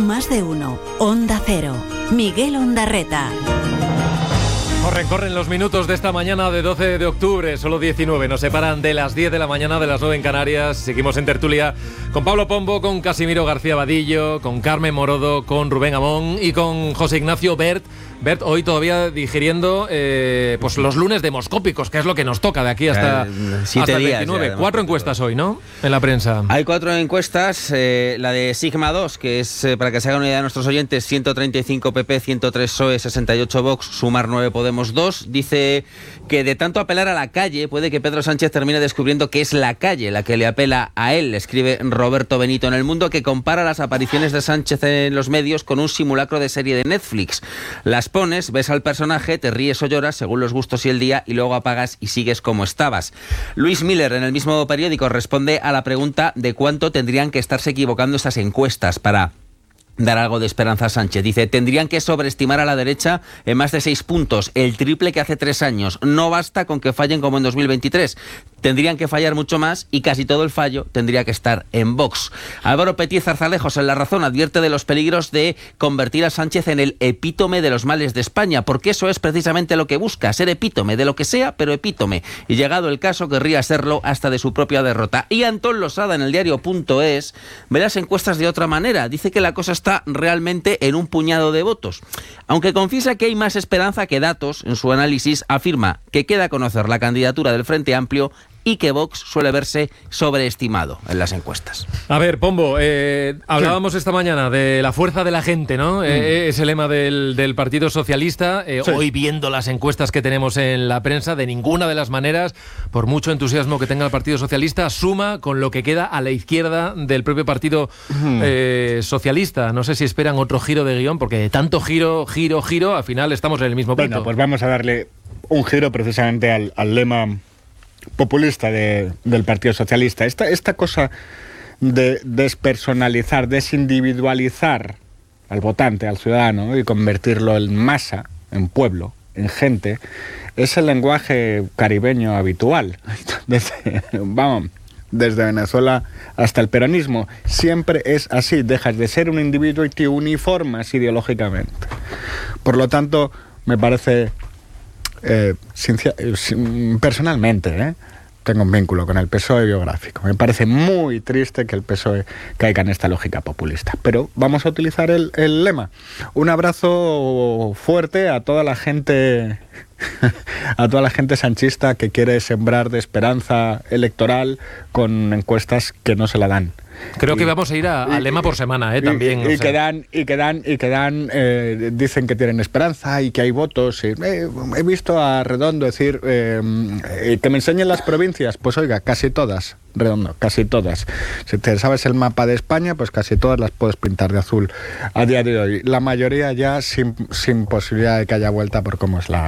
Más de uno. Onda Cero. Miguel Ondarreta. Corren los minutos de esta mañana de 12 de octubre, solo 19, nos separan de las 10 de la mañana, de las 9 en Canarias. Seguimos en tertulia con Pablo Pombo, con Casimiro García Vadillo, con Carmen Morodo, con Rubén Amón y con José Ignacio Bert. Bert, hoy todavía digiriendo pues los lunes demoscópicos, que es lo que nos toca de aquí hasta el 29. 4 encuestas hoy, ¿no? En la prensa. Hay 4 encuestas, la de Sigma 2, que es, para que se hagan una idea de nuestros oyentes, 135 PP, 103 PSOE, 68 Vox, sumar 9 Podemos 2. Dice que de tanto apelar a la calle, puede que Pedro Sánchez termine descubriendo que es la calle la que le apela a él. Escribe Roberto Benito en El Mundo, que compara las apariciones de Sánchez en los medios con un simulacro de serie de Netflix. Las pones, ves al personaje, te ríes o lloras según los gustos y el día, y luego apagas y sigues como estabas. Luis Miller, en el mismo periódico, responde a la pregunta de cuánto tendrían que estarse equivocando estas encuestas para dar algo de esperanza a Sánchez. Dice, tendrían que sobreestimar a la derecha en más de 6 puntos, el triple que hace 3 años. No basta con que fallen como en 2023. Tendrían que fallar mucho más y casi todo el fallo tendría que estar en Vox. Álvaro Petit Zarzalejos, en La Razón, advierte de los peligros de convertir a Sánchez en el epítome de los males de España, porque eso es precisamente lo que busca, ser epítome de lo que sea, pero epítome. Y llegado el caso, querría serlo hasta de su propia derrota. Y Antón Losada, en el diario.es, ve las encuestas de otra manera. Dice que la cosa está realmente en un puñado de votos. Aunque confiesa que hay más esperanza que datos, en su análisis afirma que queda a conocer la candidatura del Frente Amplio y que Vox suele verse sobreestimado en las encuestas. A ver, Pombo, hablábamos esta mañana de la fuerza de la gente, ¿no? Es el lema del Partido Socialista. Sí. Hoy, viendo las encuestas que tenemos en la prensa, de ninguna de las maneras, por mucho entusiasmo que tenga el Partido Socialista, suma con lo que queda a la izquierda del propio Partido Socialista. No sé si esperan otro giro de guión, porque de tanto giro, al final estamos en el mismo punto. Bueno, pues vamos a darle un giro precisamente al lema populista del Partido Socialista. Esta cosa de despersonalizar, desindividualizar al votante, al ciudadano, y convertirlo en masa, en pueblo, en gente, es el lenguaje caribeño habitual. Desde Venezuela hasta el peronismo. Siempre es así. Dejas de ser un individuo y te uniformas ideológicamente. Por lo tanto, me parece... personalmente, tengo un vínculo con el PSOE biográfico. Me parece muy triste que el PSOE caiga en esta lógica populista. Pero vamos a utilizar el lema. Un abrazo fuerte a toda la gente sanchista que quiere sembrar de esperanza electoral con encuestas que no se la dan. Creo que vamos a ir al lema por semana, también. Dicen que tienen esperanza y que hay votos. He visto a Redondo decir que me enseñen las provincias. Pues oiga, casi todas, Redondo, casi todas. Si te sabes el mapa de España, pues casi todas las puedes pintar de azul a día de hoy. La mayoría ya sin posibilidad de que haya vuelta por cómo es la